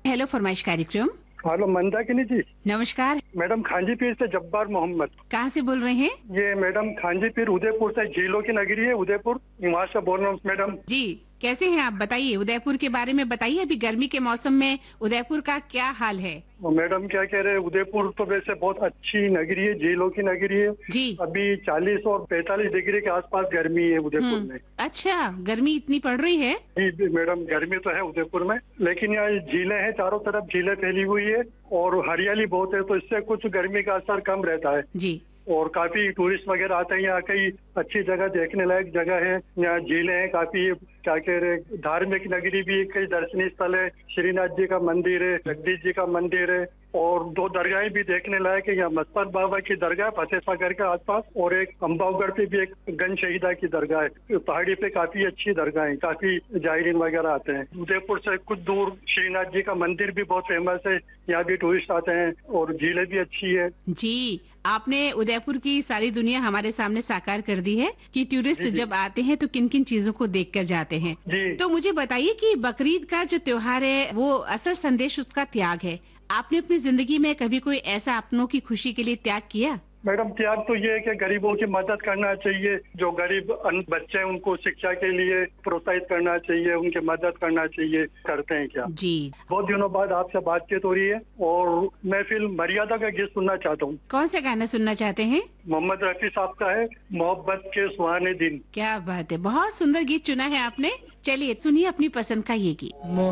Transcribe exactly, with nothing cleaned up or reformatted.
Hello फरमाइश कार्यक्रम। Hello Mandakini जी। नमस्कार। मैडम खांजी पीर से जब्बार मोहम्मद। कहाँ से बोल रहे हैं? ये मैडम खांजी पीर उदयपुर से, झीलों की नगरी है उदयपुर, वहाँ से बोल रहा हूँ मैडम। जी कैसे हैं आप? बताइए, उदयपुर के बारे में बताइए। अभी गर्मी के मौसम में उदयपुर का क्या हाल है? मैडम क्या कह रहे हैं, उदयपुर तो वैसे बहुत अच्छी नगरी है, झीलों की नगरी है जी। अभी चालीस और पैंतालीस डिग्री के आसपास गर्मी है उदयपुर में। अच्छा, गर्मी इतनी पड़ रही है? जी मैडम, गर्मी तो है उदयपुर में, लेकिन यहाँ झीलें हैं, चारों तरफ झीलें फैली हुई है और हरियाली बहुत है, तो इससे कुछ गर्मी का असर कम रहता है जी। और काफी टूरिस्ट वगैरह आते हैं यहाँ। कई अच्छी जगह, देखने लायक जगह है यहाँ, झीलें हैं काफी, क्या कह रहे, धार्मिक नगरी भी, कई दर्शनीय स्थल है, श्रीनाथ जी का मंदिर है, जगदीश जी का मंदिर है और दो दरगाहें भी देखने लायक है यहाँ। मस्तफर बाबा की दरगाह फतेह सागर के आसपास और एक अम्बावगढ़ पे भी एक गन शहीदा की दरगाह है। पहाड़ी पे काफी अच्छी दरगाह है, काफी जायरीन वगैरह आते हैं। उदयपुर से कुछ दूर श्रीनाथ जी का मंदिर भी बहुत फेमस है, यहाँ भी टूरिस्ट आते हैं और झीलें भी अच्छी है। जी, आपने उदयपुर की सारी दुनिया हमारे सामने साकार कर दी है कि टूरिस्ट जब आते हैं तो किन किन चीजों को देख कर जाते हैं। जी। तो मुझे बताइए कि बकरीद का जो त्योहार है वो असल संदेश उसका त्याग है। आपने अपनी जिंदगी में कभी कोई ऐसा अपनों की खुशी के लिए त्याग किया? मैडम त्याग तो ये है कि गरीबों की मदद करना चाहिए, जो गरीब बच्चे हैं उनको शिक्षा के लिए प्रोत्साहित करना चाहिए, उनकी मदद करना चाहिए। करते हैं क्या जी। बहुत दिनों बाद आपसे बातचीत हो रही है और मैं फिल्म मर्यादा का गीत सुनना चाहता हूँ। कौन सा गाना सुनना चाहते हैं? मोहम्मद रफी साहब का है, मोहब्बत के सुहाने दिन। क्या बात है, बहुत सुंदर गीत चुना है आपने। चलिए सुनिए अपनी पसंद का ये गीत।